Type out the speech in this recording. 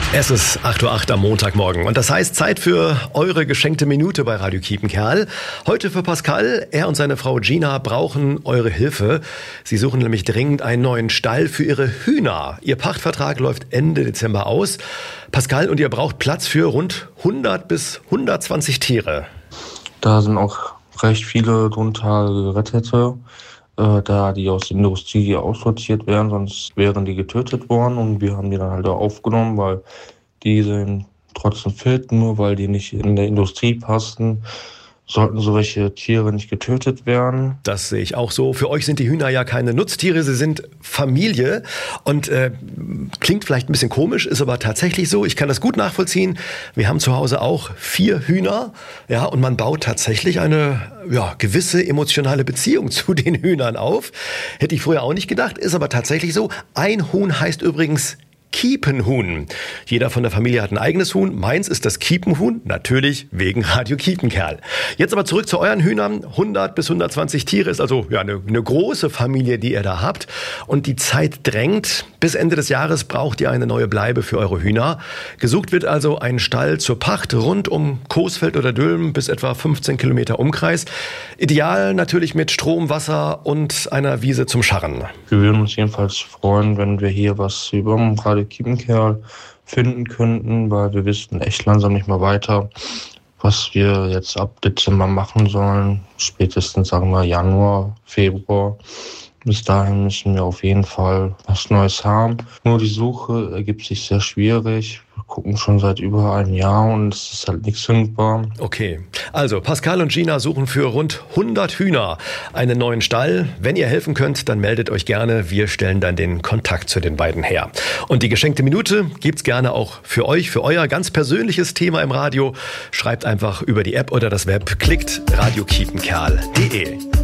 Es ist 8:08 Uhr am Montagmorgen und das heißt Zeit für eure geschenkte Minute bei Radio Kiepenkerl. Heute für Pascal. Er und seine Frau Gina brauchen eure Hilfe. Sie suchen nämlich dringend einen neuen Stall für ihre Hühner. Ihr Pachtvertrag läuft Ende Dezember aus. Pascal, und ihr braucht Platz für rund 100 bis 120 Tiere. Da sind auch recht viele drunter Gerettete, da die aus der Industrie aussortiert werden, sonst wären die getötet worden und wir haben die dann halt auch aufgenommen, weil die sind trotzdem fit, nur weil die nicht in der Industrie passen, sollten solche Tiere nicht getötet werden. Das sehe ich auch so. Für euch sind die Hühner ja keine Nutztiere, sie sind Familie und klingt vielleicht ein bisschen komisch, ist aber tatsächlich so. Ich kann das gut nachvollziehen. Wir haben zu Hause auch 4 Hühner, ja, und man baut tatsächlich eine gewisse emotionale Beziehung zu den Hühnern auf. Hätte ich früher auch nicht gedacht, ist aber tatsächlich so. Ein Huhn heißt übrigens Kiepenhuhn. Jeder von der Familie hat ein eigenes Huhn. Meins ist das Kiepenhuhn, natürlich wegen Radio Kiepenkerl. Jetzt aber zurück zu euren Hühnern. 100 bis 120 Tiere ist also eine große Familie, die ihr da habt. Und die Zeit drängt. Bis Ende des Jahres braucht ihr eine neue Bleibe für eure Hühner. Gesucht wird also ein Stall zur Pacht rund um Coesfeld oder Dülmen bis etwa 15 Kilometer Umkreis. Ideal natürlich mit Strom, Wasser und einer Wiese zum Scharren. Wir würden uns jedenfalls freuen, wenn wir hier was über Radio Kiepenkerl finden könnten, weil wir wissen echt langsam nicht mehr weiter, was wir jetzt ab Dezember machen sollen. Spätestens, sagen wir, Januar, Februar. Bis dahin müssen wir auf jeden Fall was Neues haben. Nur die Suche ergibt sich sehr schwierig. Wir gucken schon seit über einem Jahr und es ist halt nichts findbar. Okay, also Pascal und Gina suchen für rund 100 Hühner einen neuen Stall. Wenn ihr helfen könnt, dann meldet euch gerne. Wir stellen dann den Kontakt zu den beiden her. Und die geschenkte Minute gibt's gerne auch für euch, für euer ganz persönliches Thema im Radio. Schreibt einfach über die App oder das Web, klickt radiokiepenkerl.de.